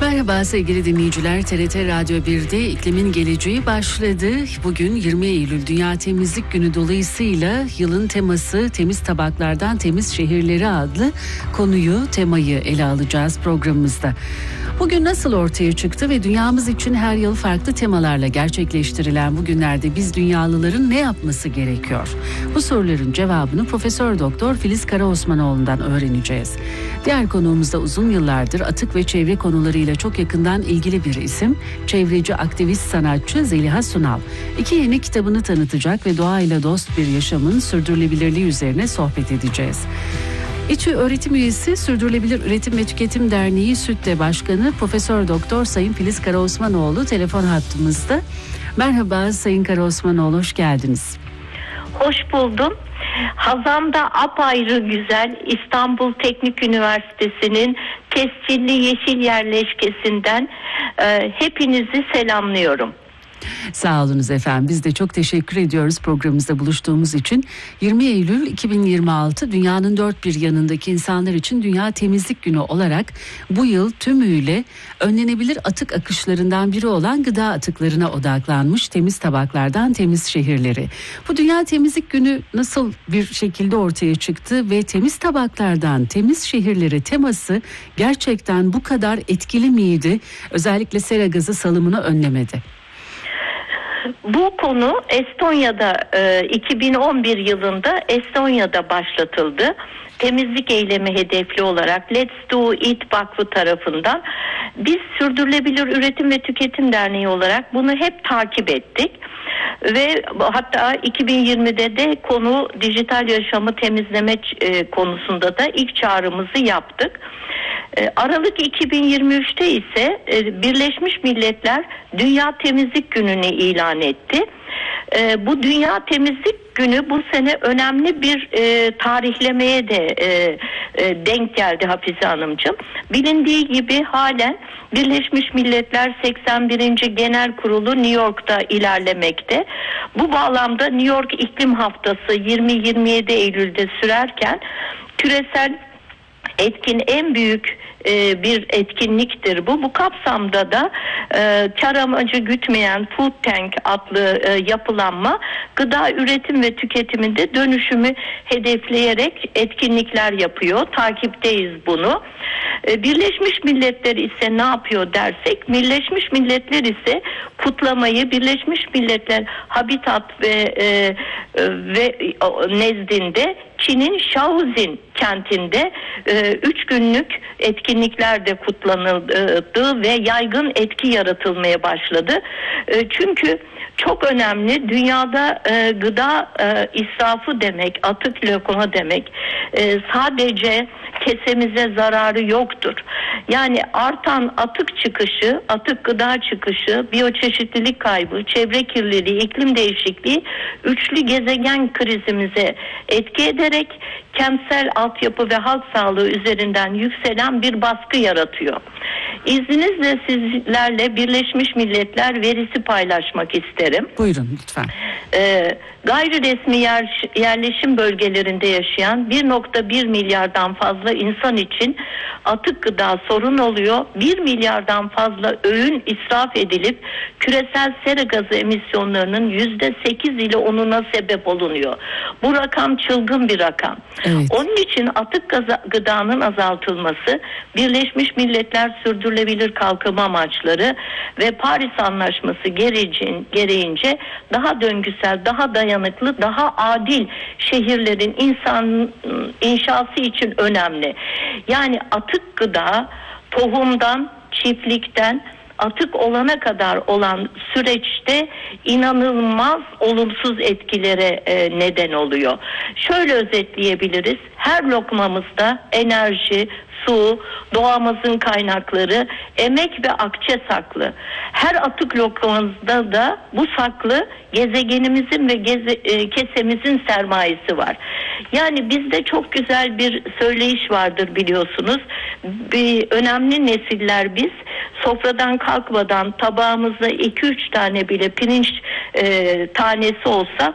Merhaba sevgili dinleyiciler, TRT Radyo 1'de İklimin Geleceği başladı. Bugün 20 Eylül Dünya Temizlik Günü dolayısıyla yılın teması Temiz Tabaklardan Temiz Şehirleri adlı temayı ele alacağız programımızda. Bugün nasıl ortaya çıktı ve dünyamız için her yıl farklı temalarla gerçekleştirilen bu günlerde biz dünyalıların ne yapması gerekiyor? Bu soruların cevabını Profesör Doktor Filiz Karaosmanoğlu'ndan öğreneceğiz. Diğer konuğumuz da uzun yıllardır atık ve çevre konularıyla çok yakından ilgili bir isim, çevreci aktivist sanatçı Zeliha Sunal. 2 yeni kitabını tanıtacak ve doğayla dost bir yaşamın sürdürülebilirliği üzerine sohbet edeceğiz. İTÜ öğretim üyesi Sürdürülebilir Üretim ve Tüketim Derneği SÜTDE Başkanı Profesör Doktor Sayın Filiz Karaosmanoğlu telefon hattımızda. Merhaba Sayın Karaosmanoğlu, hoş geldiniz. Hoş buldum. Hazanda apayrı güzel İstanbul Teknik Üniversitesi'nin tescilli yeşil yerleşkesinden hepinizi selamlıyorum. Sağ olunuz efendim. Biz de çok teşekkür ediyoruz programımızda buluştuğumuz için. 20 Eylül 2026 dünyanın dört bir yanındaki insanlar için Dünya Temizlik Günü olarak bu yıl tümüyle önlenebilir atık akışlarından biri olan gıda atıklarına odaklanmış Temiz Tabaklardan Temiz Şehirleri. Bu Dünya Temizlik Günü nasıl bir şekilde ortaya çıktı ve Temiz Tabaklardan Temiz Şehirleri teması gerçekten bu kadar etkili miydi? Özellikle sera gazı salımını önlemede. Bu konu Estonya'da 2011 yılında Estonya'da başlatıldı. Temizlik eylemi hedefli olarak Let's Do It Vakfı tarafından biz Sürdürülebilir Üretim ve Tüketim Derneği olarak bunu hep takip ettik. Ve hatta 2020'de de konu dijital yaşamı temizleme konusunda da ilk çağrımızı yaptık. Aralık 2023'te ise Birleşmiş Milletler Dünya Temizlik Günü'nü ilan etti. Bu Dünya Temizlik Günü bu sene önemli bir tarihlemeye de denk geldi Hafize Hanımcığım. Bilindiği gibi halen Birleşmiş Milletler 81. Genel Kurulu New York'ta ilerlemekte. Bu bağlamda New York İklim Haftası 20-27 Eylül'de sürerken küresel etkin en büyük bir etkinliktir bu. Bu kapsamda da kar amacı gütmeyen Food Tank adlı yapılanma gıda üretim ve tüketiminde dönüşümü hedefleyerek etkinlikler yapıyor. Takipteyiz bunu. Birleşmiş Milletler ise ne yapıyor dersek, Birleşmiş Milletler ise kutlamayı Birleşmiş Milletler Habitat ve nezdinde Çin'in Shaoxing kentinde 3 günlük etkinliklerde kutlanıldı ve yaygın etki yaratılmaya başladı. Çünkü çok önemli, dünyada gıda israfı demek, atık lokma demek sadece kesemize zararı yoktur. Yani artan atık çıkışı, atık gıda çıkışı, biyoçeşitlilik kaybı, çevre kirliliği, iklim değişikliği üçlü gezegen krizimize etki ederek kentsel altyapı ve halk sağlığı üzerinden yükselen bir baskı yaratıyor. İzninizle sizlerle Birleşmiş Milletler verisi paylaşmak isterim. Buyurun lütfen. Gayri resmi yerleşim bölgelerinde yaşayan 1.1 milyardan fazla insan için atık gıda sorun oluyor. 1 milyardan fazla öğün israf edilip küresel sera gazı emisyonlarının %8 ile 10'una sebep olunuyor. Bu rakam çılgın bir rakam. Evet. Onun için atık gıdanın azaltılması, Birleşmiş Milletler Sürdürülebilir Kalkınma Amaçları ve Paris Anlaşması gereğince daha döngüsel, daha dayanıklı, daha adil şehirlerin inşası için önemli. Yani atık gıda tohumdan, çiftlikten atık olana kadar olan süreçte inanılmaz olumsuz etkilere neden oluyor. Şöyle özetleyebiliriz. Her lokmamızda enerji, su, doğamızın kaynakları, emek ve akçe saklı. Her atık lokmamızda da bu saklı gezegenimizin ve kesemizin sermayesi var. Yani bizde çok güzel bir söyleyiş vardır biliyorsunuz. Önemli nesiller biz sofradan kalkmadan tabağımızda 2-3 tane bile pirinç tanesi olsa